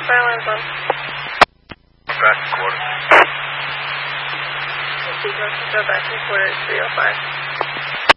Silence on. Back to quarter. Sequence, go back to quarter 305.